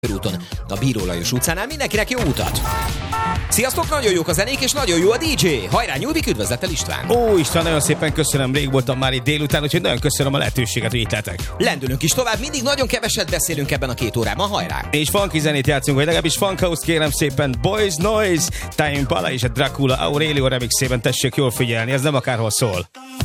úton, a Bíró Lajos utcánál. Mindenkinek jó utat! Sziasztok, nagyon jók a zenék, és nagyon jó a DJ! Hajrá, Nyúlvik, üdvözlettel István! Ó, István, nagyon szépen köszönöm, rég voltam már itt délután, úgyhogy nagyon köszönöm a lehetőséget, hogy itt lehetek. Lendülünk is tovább, mindig nagyon keveset beszélünk ebben a 2 órában, hajrá! És funky zenét játszunk, vagy legalábbis funk house, kérem szépen, Boys Noise, Time Impala és a Dracula Aurelio remixében tessék jól figyelni, ez nem akárhol szól.